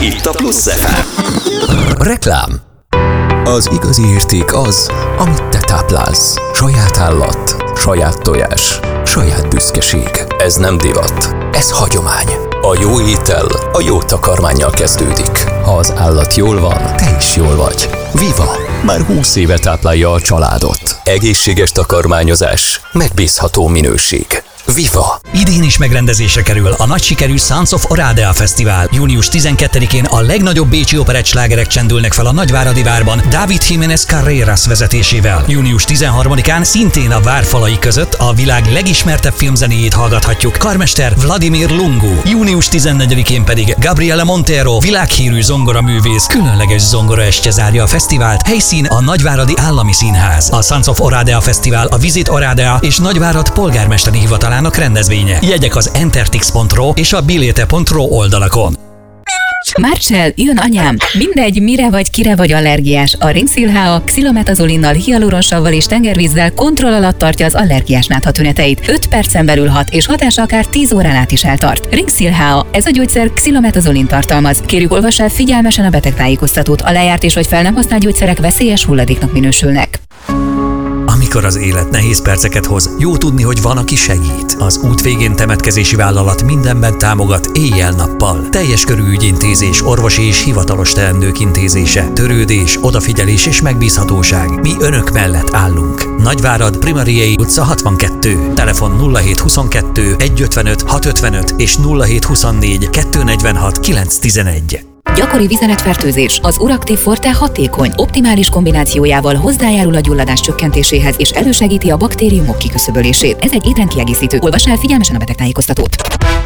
Itt a Plusz FM. Reklám. Az igazi érték az, amit te táplálsz. Saját állat, saját tojás, saját büszkeség. Ez nem divat, ez hagyomány. A jó étel a jó takarmánnyal kezdődik. Ha az állat jól van, te is jól vagy. Viva! Már 20 éve táplálja a családot. Egészséges takarmányozás, megbízható minőség. Viva! Idén is megrendezésre kerül a nagy sikerű Sons of Oradea Fesztivál. Június 12-én a legnagyobb bécsi operettslágerek csendülnek fel a Nagyváradi Várban David Jiménez Carreras vezetésével. Június 13-án szintén a várfalai között a világ legismertebb filmzenéjét hallgathatjuk karmester Vladimir Lungu. Június 14-én pedig Gabriela Montero, világhírű zongoraművész, különleges zongoraestje zárja a fesztivált, helyszín a Nagyváradi Állami Színház. A Sons of Oradea Fesztivál a Visit Oradea és Nagyvárad polgármesteri hivatalának rendezvénye. Jegyek az entertix.ro és a bilete.ro oldalakon. Marcell, jön anyám! Mindegy, mire vagy, kire vagy allergiás. A Ringszil-HA xilometazolinal, hialuronsavval és tengervízzel kontroll alatt tartja az allergiás nátha tüneteit. 5 percen belül hat, és hatása akár 10 órán át is eltart. Ringszil-HA, ez a gyógyszer xilometazolin tartalmaz. Kérjük, olvass el figyelmesen a betegtájékoztatót. A lejárt és vagy fel nem használt gyógyszerek veszélyes hulladéknak minősülnek. Amikor az élet nehéz perceket hoz, jó tudni, hogy van, aki segít. Az út végén temetkezési vállalat mindenben támogat éjjel-nappal. Teljes körű ügyintézés, orvosi és hivatalos teendők intézése, törődés, odafigyelés és megbízhatóság. Mi önök mellett állunk. Nagyvárad, Primariei utca 62. Telefon 0722 155 655 és 0724 246 911. Gyakori vizeletfertőzés. Az Uractiv Forte hatékony, optimális kombinációjával hozzájárul a gyulladás csökkentéséhez és elősegíti a baktériumok kiküszöbölését. Ez egy étrendkiegészítő. Olvass el figyelmesen a betegtájékoztatót.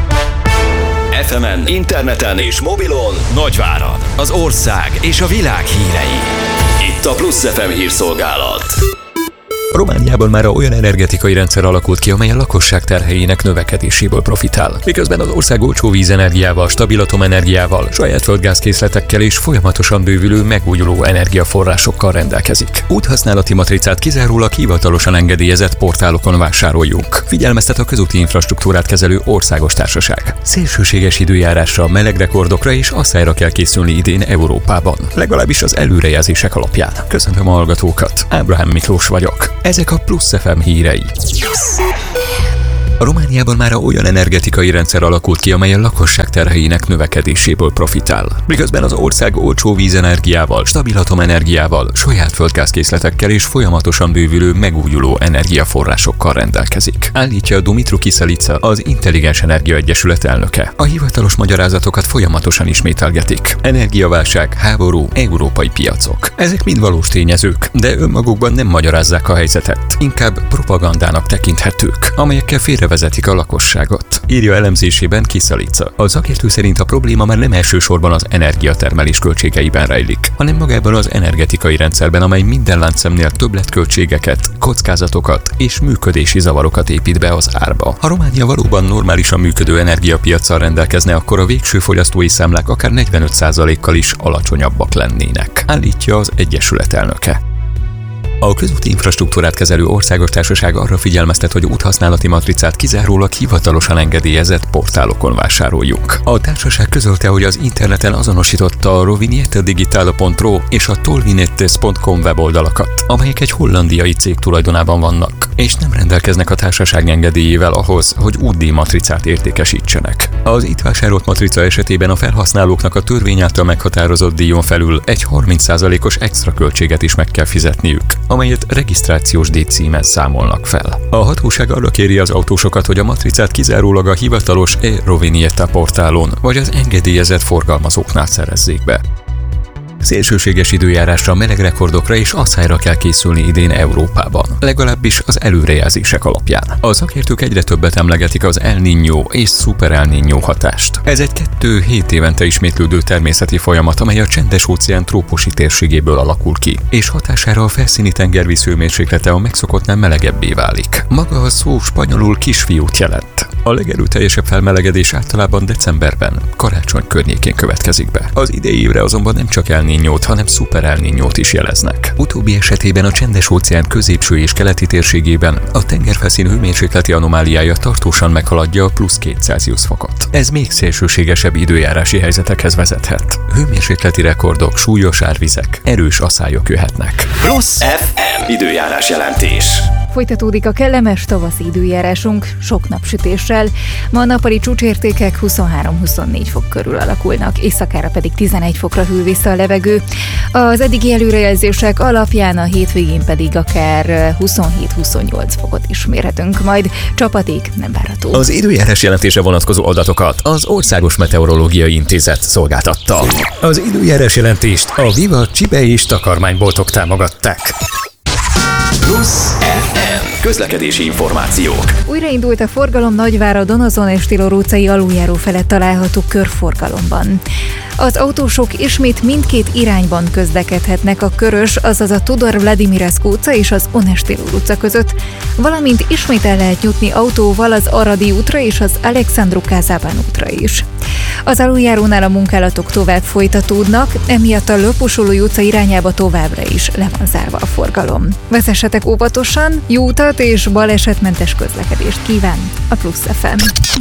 FM-en, interneten és mobilon Nagyvárad, az ország és a világ hírei. Itt a Plusz FM hírszolgálat. Romániában már olyan energetikai rendszer alakult ki, amely a lakosság terheinek növekedéséből profitál. Miközben az ország olcsó vízenergiával, stabil atomenergiával, saját földgázkészletekkel és folyamatosan bővülő megújuló energiaforrásokkal rendelkezik. Úthasználati matricát kizárólag hivatalosan engedélyezett portálokon vásároljuk. Figyelmeztet a közúti infrastruktúrát kezelő országos társaság. Szélsőséges időjárásra, meleg rekordokra és asszályra kell készülni idén Európában. Legalábbis az előrejelzések alapján. Köszöntöm a hallgatókat. Ábrahám Miklós vagyok. Ezek a Plusz FM hírei. A Romániában már olyan energetikai rendszer alakult ki, amely a lakosság terheinek növekedéséből profitál. Miközben az ország olcsó vízenergiával, stabil atomenergiával, saját földgázkészletekkel és folyamatosan bővülő megújuló energiaforrásokkal rendelkezik. Állítja Dumitru Kiselica, az Intelligens Energia Egyesület elnöke. A hivatalos magyarázatokat folyamatosan ismételgetik. Energiaválság, háború, európai piacok. Ezek mind valós tényezők, de önmagukban nem magyarázzák a helyzetet. Inkább propagandának tekinthetők, amelyekkel félrevezetik a lakosságot. Írja elemzésében Kiselica. A szakértő szerint a probléma már nem elsősorban az energiatermelés költségeiben rejlik, hanem magában az energetikai rendszerben, amely minden láncszemnél többletköltségeket, kockázatokat és működési zavarokat épít be az árba. Ha Románia valóban normálisan működő energiapiaccal rendelkezne, akkor a végső fogyasztói számlák akár 45%-kal is alacsonyabbak lennének, állítja az egyesület elnöke. A közúti infrastruktúrát kezelő országos társaság arra figyelmeztet, hogy úthasználati matricát kizárólag hivatalosan engedélyezett portálokon vásároljuk. A társaság közölte, hogy az interneten azonosította a roviniettadigitale.ro és a tolvinettes.com weboldalakat, amelyek egy hollandiai cég tulajdonában vannak, és nem rendelkeznek a társaság engedélyével ahhoz, hogy útdíj matricát értékesítsenek. Az itt vásárolt matrica esetében a felhasználóknak a törvény által meghatározott díjon felül egy 30%-os extra költséget is meg kell fizetniük, amelyet regisztrációs díjcímen számolnak fel. A hatóság arra kéri az autósokat, hogy a matricát kizárólag a hivatalos e-Rovinietta portálon vagy az engedélyezett forgalmazóknál szerezzék be. Szélsőséges időjárásra, meleg rekordokra és asszályra kell készülni idén Európában, legalábbis az előrejelzések alapján. A szakértők egyre többet emlegetik az El Niño és Super El Niño hatást. Ez egy 2-7 évente ismétlődő természeti folyamat, amely a Csendes-óceán trópusi térségéből alakul ki, és hatására a felszíni tengervíz hőmérséklete a megszokottnál melegebbé válik. Maga a szó spanyolul kisfiút jelent. A legerőteljesebb felmelegedés általában decemberben, karácsony környékén következik be. Az idei évre azonban nem csak El Niñót, hanem Super El Niñót is jeleznek. Utóbbi esetében a Csendes-óceán középső és keleti térségében a tengerfelszín hőmérsékleti anomáliája tartósan meghaladja a +2 fokot. Ez még szélsőségesebb időjárási helyzetekhez vezethet. Hőmérsékleti rekordok, súlyos árvizek, erős aszályok jöhetnek. Plusz FM időjárás jelentés. Folytatódik a kellemes tavaszi időjárásunk sok napsütéssel. Ma a nappali csúcsértékek 23-24 fok körül alakulnak, éjszakára pedig 11 fokra hűl vissza a levegő. Az eddigi előrejelzések alapján a hétvégén pedig akár 27-28 fokot is mérhetünk, majd csapadék nem várható. Az időjárás jelentése vonatkozó adatokat az Országos Meteorológiai Intézet szolgáltatta. Az időjárás jelentést a Viva csibe és takarmányboltok támogatták. Plusz FM közlekedési információk. Újraindult a forgalom Nagyváradon, a Zona és Tilor utcai aluljáró felett található körforgalomban. Az autósok ismét mindkét irányban közlekedhetnek a Körös, azaz a Tudor Vladimirescu utca és az Ones Tilor utca között, valamint ismét el lehet jutni autóval az Aradi útra és az Alexandru Kázában útra is. Az aluljárónál a munkálatok tovább folytatódnak, emiatt a Löpusolói utca irányába továbbra is le van zárva a forgalom. Vezessetek óvatosan, jó utat és balesetmentes közlekedést kíván a Plusz FM.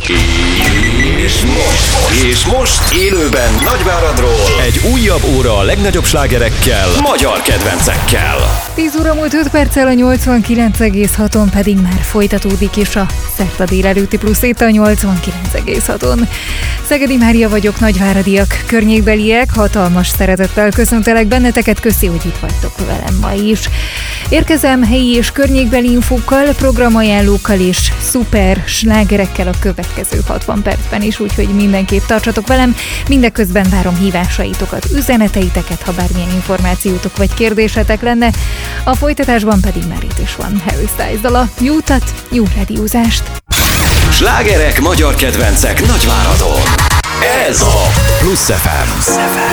És most élőben Nagyváradról egy újabb óra a legnagyobb slágerekkel, magyar kedvencekkel. 10 óra múlt 5 perccel, a 89,6-on pedig már folytatódik is a szerda délelőtti Plusz itt a 89,6-on. Szegedi Mária vagyok, nagyváradiak, környékbeliek, hatalmas szeretettel köszöntelek benneteket, köszi, hogy itt vagytok velem ma is. Érkezem helyi és környékbeli infókkal, programajánlókkal és szuper slágerekkel a következő 60 percben is, úgyhogy mindenképp tartsatok velem, mindeközben várom hívásaitokat, üzeneteiteket, ha bármilyen információtok vagy kérdésetek lenne. A folytatásban pedig már itt is van Harry Styles dala. Jó utat, jó rádiózást! Slágerek, magyar kedvencek Nagyváradon. Ez a Plusz FM.